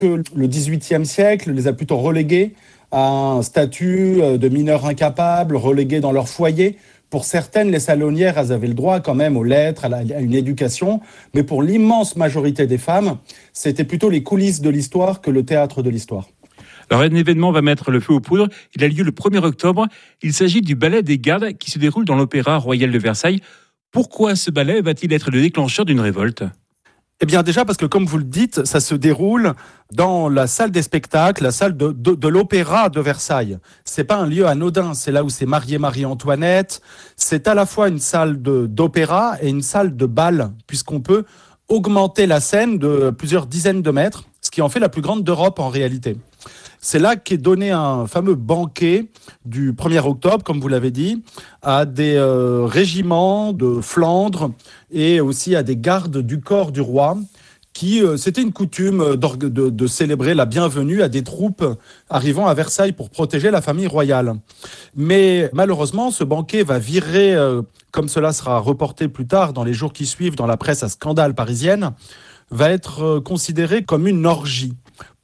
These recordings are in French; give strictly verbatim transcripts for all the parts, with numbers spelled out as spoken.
que le dix-huitième siècle les a plutôt reléguées à un statut de mineurs incapables, relégués dans leur foyer. Pour certaines, les salonnières, elles avaient le droit quand même aux lettres, à, la, à une éducation, mais pour l'immense majorité des femmes, c'était plutôt les coulisses de l'histoire que le théâtre de l'histoire. Alors, un événement va mettre le feu aux poudres. Il a lieu le premier octobre. Il s'agit du ballet des Gardes qui se déroule dans l'Opéra Royal de Versailles. Pourquoi ce ballet va-t-il être le déclencheur d'une révolte ? Eh bien déjà parce que, comme vous le dites, ça se déroule dans la salle des spectacles, la salle de, de, de l'Opéra de Versailles. C'est pas un lieu anodin, c'est là où s'est mariée Marie-Antoinette. C'est à la fois une salle de, d'opéra et une salle de bal, puisqu'on peut augmenter la scène de plusieurs dizaines de mètres, ce qui en fait la plus grande d'Europe en réalité. C'est là qu'est donné un fameux banquet du premier octobre, comme vous l'avez dit, à des euh, régiments de Flandre et aussi à des gardes du corps du roi, qui, euh, c'était une coutume de, de, de célébrer la bienvenue à des troupes arrivant à Versailles pour protéger la famille royale. Mais malheureusement, ce banquet va virer, euh, comme cela sera reporté plus tard dans les jours qui suivent dans la presse à scandale parisienne, va être euh, considéré comme une orgie. Pourquoi ?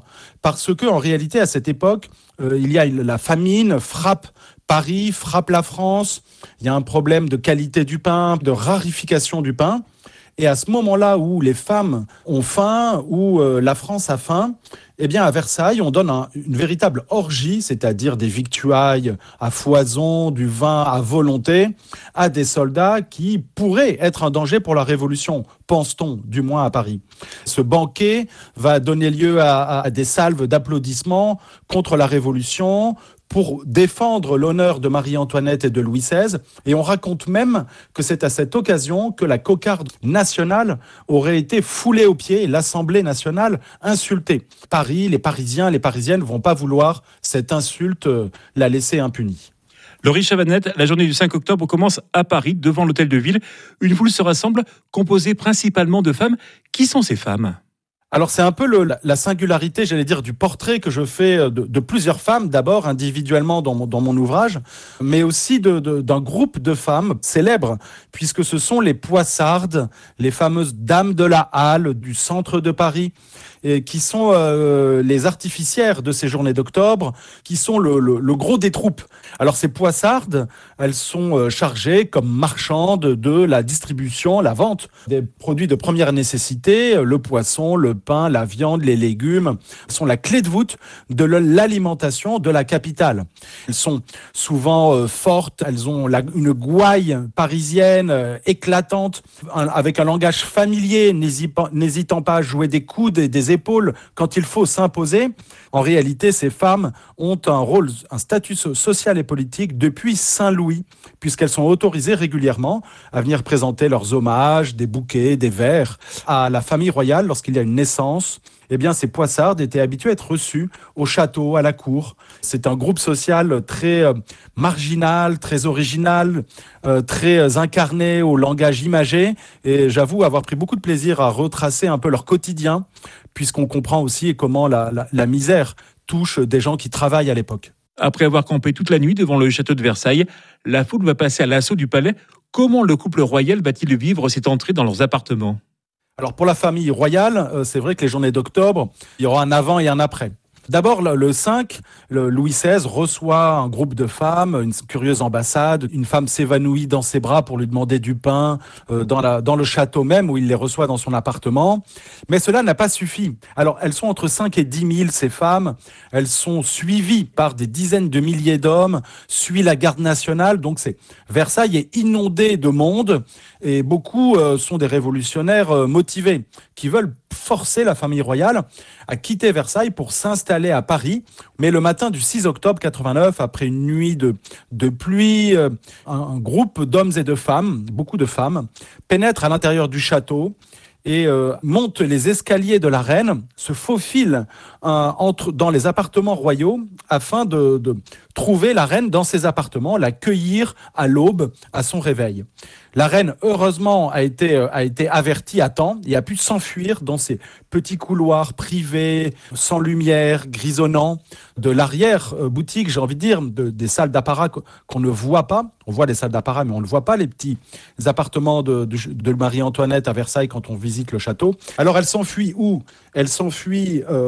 Parce que en réalité, à cette époque, euh, il y a la famine frappe Paris, frappe la France. Il y a un problème de qualité du pain, de rarification du pain. Et à ce moment-là où les femmes ont faim, où euh, la France a faim, eh bien à Versailles, on donne un, une véritable orgie, c'est-à-dire des victuailles à foison, du vin à volonté, à des soldats qui pourraient être un danger pour la Révolution, pense-t-on, du moins à Paris. Ce banquet va donner lieu à, à des salves d'applaudissements contre la Révolution, pour défendre l'honneur de Marie-Antoinette et de Louis seize. Et on raconte même que c'est à cette occasion que la cocarde nationale aurait été foulée aux pieds et l'Assemblée nationale insultée. Paris, les Parisiens, les Parisiennes ne vont pas vouloir cette insulte euh, la laisser impunie. Laurie Chavanette, la journée du cinq octobre commence à Paris, devant l'Hôtel de Ville. Une foule se rassemble, composée principalement de femmes. Qui sont ces femmes ? Alors c'est un peu le, la singularité, j'allais dire, du portrait que je fais de, de plusieurs femmes, d'abord individuellement dans mon, dans mon ouvrage, mais aussi de, de, d'un groupe de femmes célèbres, puisque ce sont les Poissardes, les fameuses dames de la Halle du centre de Paris, et qui sont euh, les artificières de ces journées d'octobre, qui sont le, le, le gros des troupes. Alors ces Poissardes, elles sont euh, chargées comme marchandes de la distribution, la vente des produits de première nécessité, le poisson, le pain, la viande, les légumes, sont la clé de voûte de l'alimentation de la capitale. Elles sont souvent euh, fortes, elles ont la, une gouaille parisienne euh, éclatante, un, avec un langage familier, n'hésitant pas à jouer des coudes et des épaules quand il faut s'imposer. En réalité, ces femmes ont un rôle, un statut social et politique depuis Saint-Louis, puisqu'elles sont autorisées régulièrement à venir présenter leurs hommages, des bouquets, des verres à la famille royale lorsqu'il y a une naissance. Eh bien, ces Poissardes étaient habituées à être reçues au château, à la cour. C'est un groupe social très euh, marginal, très original, euh, très incarné au langage imagé. Et j'avoue avoir pris beaucoup de plaisir à retracer un peu leur quotidien, puisqu'on comprend aussi comment la, la, la misère touche des gens qui travaillent à l'époque. Après avoir campé toute la nuit devant le château de Versailles, la foule va passer à l'assaut du palais. Comment le couple royal va-t-il vivre cette entrée dans leurs appartements ? Alors pour la famille royale, c'est vrai que les journées d'octobre, il y aura un avant et un après. D'abord, le cinq, le Louis seize reçoit un groupe de femmes, une curieuse ambassade. Une femme s'évanouit dans ses bras pour lui demander du pain euh, dans, la, dans le château même où il les reçoit dans son appartement. Mais cela n'a pas suffi. Alors, elles sont entre cinq et dix mille, ces femmes. Elles sont suivies par des dizaines de milliers d'hommes, suit la garde nationale. Donc, c'est Versailles est inondé de monde et beaucoup euh, sont des révolutionnaires euh, motivés qui veulent forcer la famille royale à quitter Versailles pour s'installer à Paris. Mais le matin du six octobre quatre-vingt-neuf, après une nuit de, de pluie, un, un groupe d'hommes et de femmes, beaucoup de femmes, pénètre à l'intérieur du château et euh, monte les escaliers de la reine, se faufile euh, entre, dans les appartements royaux afin de, de trouver la reine dans ses appartements, la cueillir à l'aube à son réveil. La reine, heureusement, a été, a été avertie à temps et a pu s'enfuir dans ces petits couloirs privés, sans lumière, grisonnants, de l'arrière-boutique, j'ai envie de dire, de, des salles d'apparat qu'on ne voit pas. On voit les salles d'apparat, mais on ne voit pas les petits appartements de, de, de Marie-Antoinette à Versailles quand on visite le château. Alors, elle s'enfuit où ? Elle s'enfuit... Euh